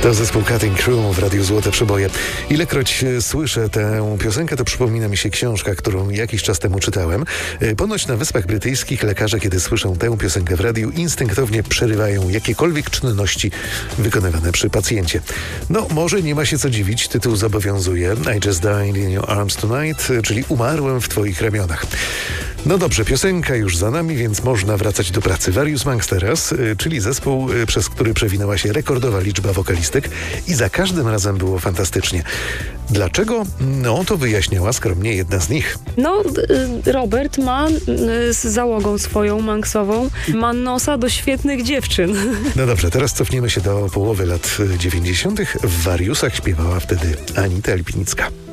To zespół Cutting Crew w Radiu Złote Przeboje. Ilekroć słyszę tę piosenkę, to przypomina mi się książka, którą jakiś czas temu czytałem. Ponoć na Wyspach Brytyjskich lekarze, kiedy słyszą tę piosenkę w radiu, instynktownie przerywają jakiekolwiek czynności wykonywane przy pacjencie. No, może nie ma się co dziwić, tytuł zobowiązuje. I just died in your arms tonight, czyli umarłem w twoich ramionach. No dobrze, piosenka już za nami, więc można wracać do pracy. Various Monks teraz, czyli zespół, przez który przewinęła się rekordowa liczba wokalistek i za każdym razem było fantastycznie. Dlaczego? No, to wyjaśniała skromnie jedna z nich. No, Robert ma z załogą swoją manksową, ma nosa do świetnych dziewczyn. No dobrze, teraz cofniemy się do połowy lat 90. W Variusach śpiewała wtedy Anita Lipińska.